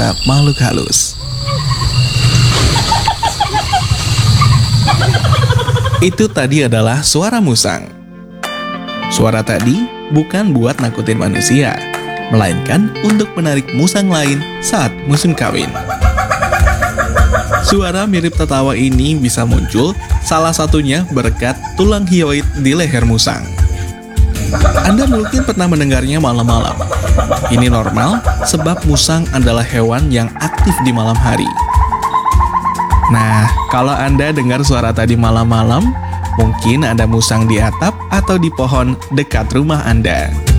makhluk halus. Itu tadi adalah suara musang. Suara tadi bukan buat nakutin manusia, melainkan untuk menarik musang lain saat musim kawin. Suara mirip tertawa ini bisa muncul salah satunya berkat tulang hyoid di leher musang. Anda mungkin pernah mendengarnya malam-malam. Ini normal sebab musang adalah hewan yang aktif di malam hari. Nah, kalau Anda dengar suara tadi malam-malam, mungkin ada musang di atap atau di pohon dekat rumah Anda.